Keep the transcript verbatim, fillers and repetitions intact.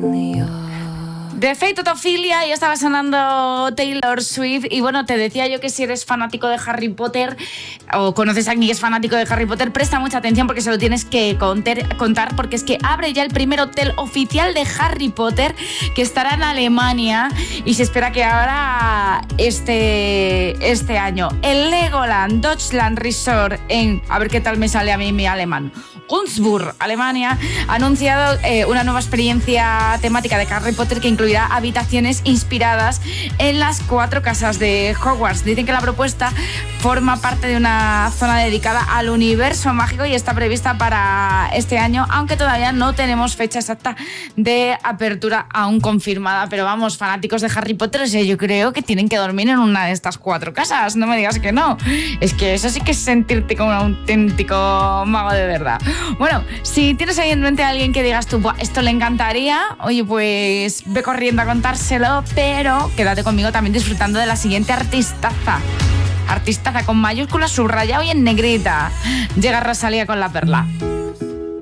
De Fate Ophelia, y estaba sonando Taylor Swift. Y bueno, te decía yo que si eres fanático de Harry Potter o conoces a alguien que es fanático de Harry Potter, presta mucha atención porque se lo tienes que contar, contar porque es que abre ya el primer hotel oficial de Harry Potter, que estará en Alemania y se espera que ahora este, este año. El Legoland Deutschland Resort en, a ver qué tal me sale a mí mi alemán, Unzburg, Alemania, ha anunciado eh, una nueva experiencia temática de Harry Potter que incluirá habitaciones inspiradas en las cuatro casas de Hogwarts. Dicen que la propuesta forma parte de una zona dedicada al universo mágico y está prevista para este año, aunque todavía no tenemos fecha exacta de apertura aún confirmada. Pero vamos, fanáticos de Harry Potter, o sea, yo creo que tienen que dormir en una de estas cuatro casas, no me digas que no. Es que eso sí que es sentirte como un auténtico mago de verdad. Bueno, si tienes ahí en mente a alguien que digas tú, esto le encantaría, oye, pues ve corriendo a contárselo, pero quédate conmigo también disfrutando de la siguiente artistaza. Artistaza con mayúsculas, subrayado y en negrita. Llega Rosalía con La Perla.